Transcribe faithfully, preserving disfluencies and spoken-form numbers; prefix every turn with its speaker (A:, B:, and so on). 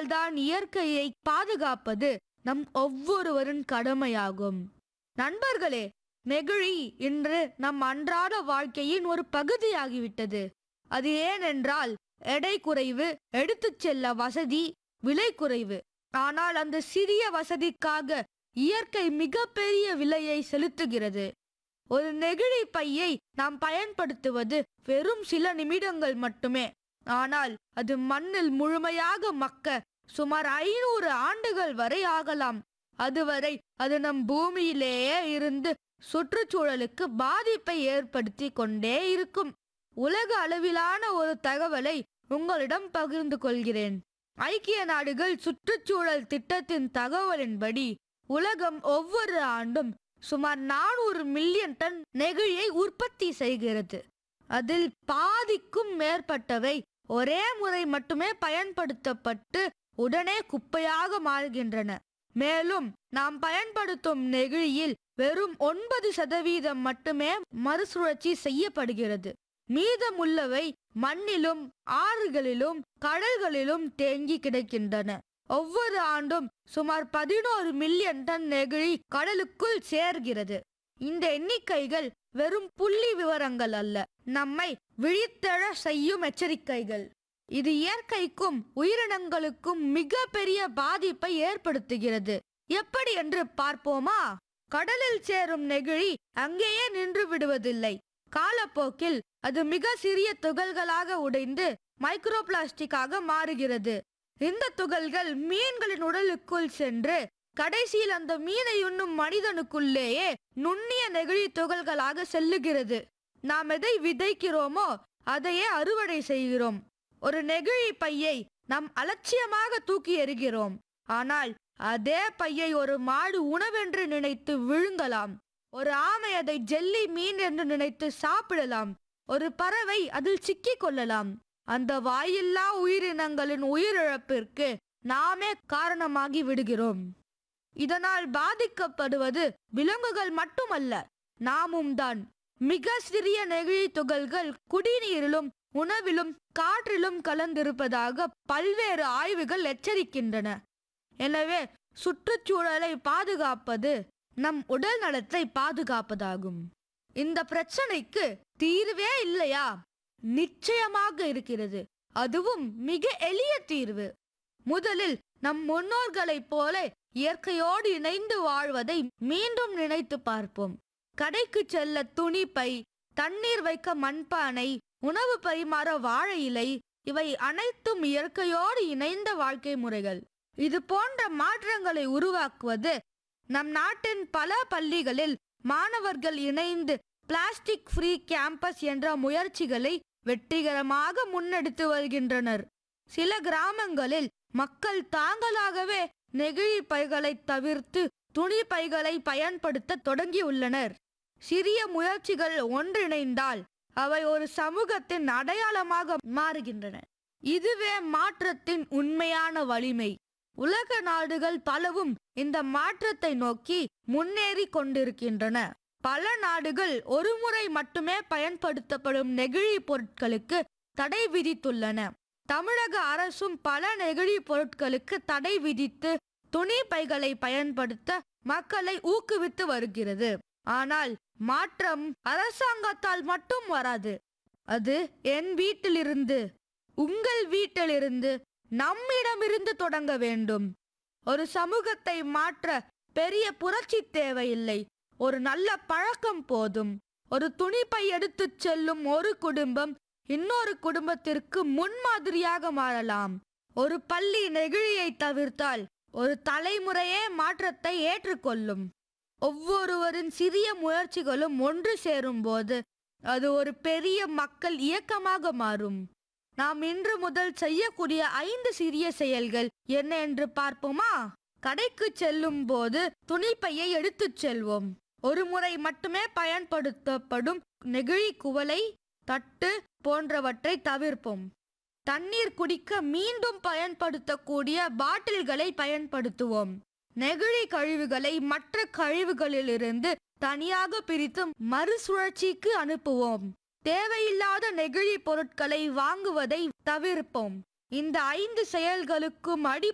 A: அதனால்தான் இயற்கையை பாதுகாப்பது நம் ஒவ்வொருவரின் கடமையாகும். நண்பர்களே, நெகிழி இன்று நம் அன்றாட வாழ்க்கையின் ஒரு பகுதியாகிவிட்டது. அது ஏனென்றால் எடை குறைவு, எடுத்துச் செல்ல வசதி, விலை குறைவு. ஆனால் அந்த சிறிய வசதிக்காக இயற்கை மிகப்பெரிய விலையை செலுத்துகிறது. ஒரு நெகிழி பையை நாம் பயன்படுத்துவது வெறும் சில நிமிடங்கள் மட்டுமே. ஆனால் அது மண்ணில் முழுமையாக மக்க சுமார் ஐநூறு ஆண்டுகள் வரை ஆகலாம். அதுவரை அது நம் பூமியிலேயே இருந்து சுற்றுச்சூழலுக்கு பாதிப்பை ஏற்படுத்தி கொண்டே இருக்கும். உலக அளவிலான ஒரு தகவலை உங்களிடம் பகிர்ந்து கொள்கிறேன். ஐக்கிய நாடுகள் சுற்றுச்சூழல் திட்டத்தின் தகவலின்படி உலகம் ஒவ்வொரு ஆண்டும் சுமார் நானூறு மில்லியன் டன் நெகிழியை உற்பத்தி செய்கிறது. அதில் பாதிக்கும் மேற்பட்டவை ஒரே முறை மட்டுமே பயன்படுத்தப்பட்டு உடனே குப்பையாக மாறுகின்றன. மேலும் நாம் பயன்படுத்தும் நெகிழியில் வெறும் ஒன்பது சதவீதம் மட்டுமே மறுசுழற்சி செய்யப்படுகிறது. மீதமுள்ளவை மண்ணிலும் ஆறுகளிலும் கடல்களிலும் தேங்கி கிடக்கின்றன. ஒவ்வொரு ஆண்டும் சுமார் பதினோரு மில்லியன் டன் நெகிழி கடலுக்குள் சேர்கிறது. இந்த எண்ணிக்கைகள் வெறும் புள்ளி விவரங்கள் அல்ல, நம்மை விழித்தெழ செய்யும் எச்சரிக்கைகள். இது இயற்கைக்கும் உயிரினங்களுக்கும் மிக பெரிய பாதிப்பை ஏற்படுத்துகிறது. எப்படி என்று பார்ப்போமா? கடலில் சேரும் நெகிழி அங்கேயே நின்று விடுவதில்லை. காலப்போக்கில் அது மிக சிறிய துகள்களாக உடைந்து மைக்ரோ பிளாஸ்டிக்காக மாறுகிறது. இந்த துகள்கள் மீன்களின் உடலுக்குள் சென்று கடைசியில் அந்த மீனை உண்ணும் மனிதனுக்குள்ளேயே நுண்ணிய நெகிழி துகள்களாக செல்லுகிறது. நாம் எதை விதைக்கிறோமோ அதையே அறுவடை செய்கிறோம். ஒரு நெகிழி பையை நாம் அலட்சியமாக தூக்கி எறிகிறோம். ஆனால் அதே பையை ஒரு மாடு உணவென்று நினைத்து விழுங்கலாம். ஒரு ஆமை அதை ஜெல்லி மீன் என்று நினைத்து சாப்பிடலாம். ஒரு பறவை அதில் சிக்கிக் கொள்ளலாம். அந்த வாயில்லா உயிரினங்களின் உயிரிழப்பிற்கு நாமே காரணமாகி விடுகிறோம். இதனால் பாதிக்கப்படுவது விலங்குகள் மட்டுமல்ல, நாமும் தான். மிக சிறிய நெகிழி துகள்கள் குடிநீரிலும் உணவிலும் காற்றிலும் கலந்திருப்பதாக பல்வேறு ஆய்வுகள் எச்சரிக்கின்றன. எனவே சுற்றுச்சூழலை பாதுகாப்பது நம் உடல் நலத்தை பாதுகாப்பதாகும். இந்த பிரச்சனைக்கு தீர்வே இல்லையா? நிச்சயமாக இருக்கிறது. அதுவும் மிக எளிய தீர்வு. முதலில் நம் முன்னோர்களைப் போல இயற்கையோடு இணைந்து வாழ்வதை மீண்டும் நினைத்து பார்ப்போம். கடைக்கு செல்ல துணி பை, தண்ணீர் வைக்க மண்பானை, உணவு பரிமாற வாழை இலை, இவை அனைத்தும் இயற்கையோடு இணைந்த வாழ்க்கை முறைகள். இது போன்ற மாற்றங்களை உருவாக்குவது நம் நாட்டின் பல பள்ளிகளில் மாணவர்கள் இணைந்து பிளாஸ்டிக் ஃப்ரீ கேம்பஸ் என்ற முயற்சிகளை வெற்றிகரமாக முன்னெடுத்து வருகின்றனர். சில கிராமங்களில் மக்கள் தாங்களாகவே நெகிழி பைகளை தவிர்த்து துணி பைகளை பயன்படுத்த தொடங்கியுள்ளனர். சிறிய முயற்சிகள் ஒன்றிணைந்தால் அவை ஒரு சமூகத்தின் அடையாளமாக மாறுகின்றன. இதுவே மாற்றத்தின் உண்மையான வலிமை. உலக நாடுகள் பலவும் இந்த மாற்றத்தை நோக்கி முன்னேறி கொண்டிருக்கின்றன. பல நாடுகள் ஒரு முறை மட்டுமே பயன்படுத்தப்படும் நெகிழி பொருட்களுக்கு தடை விதித்துள்ளன. தமிழக அரசும் பல நெகிழி பொருட்களுக்கு தடை விதித்து துணி பைகளை பயன்படுத்த மக்களை ஊக்குவித்து வருகிறது. ஆனால் மாற்றம் அரசாங்கத்தால் மட்டும் வராது. அது என் வீட்டிலிருந்து, உங்கள் வீட்டிலிருந்து, நம்மிடமிருந்து தொடங்க வேண்டும். ஒரு சமூகத்தை மாற்ற பெரிய புரட்சி தேவையில்லை. ஒரு நல்ல பழக்கம் போதும். ஒரு துணிப்பை எடுத்துச் செல்லும் ஒரு குடும்பம் இன்னொரு குடும்பத்திற்கு முன்மாதிரியாக மாறலாம். ஒரு பள்ளி நெகிழியை தவிர்த்தால் ஒரு தலைமுறையே மாற்றத்தை ஏற்றுக்கொள்ளும். ஒவ்வொருவரின் சிறிய முயற்சிகளும் ஒன்று சேரும் போது அது ஒரு பெரிய மக்கள் இயக்கமாக மாறும். நாம் இன்று முதல் செய்யக்கூடிய ஐந்து சிறிய செயல்கள் என்ன என்று பார்ப்போமா? கடைக்கு செல்லும் போது துணிப்பையை எடுத்துச் செல்வோம். ஒரு முறை மட்டுமே பயன்படுத்தப்படும் நெகிழி குவளை, தட்டு போன்றவற்றை தவிர்ப்போம். தண்ணீர் குடிக்க மீண்டும் பயன்படுத்தக்கூடிய பாட்டில்களை பயன்படுத்துவோம். நெகிழி கழிவுகளை மற்ற கழிவுகளிலிருந்து தனியாக பிரித்து மறுசுழற்சிக்கு அனுப்புவோம். தேவையில்லாத நெகிழி பொருட்களை வாங்குவதை தவிர்ப்போம். இந்த ஐந்து செயல்களுக்கும் அடி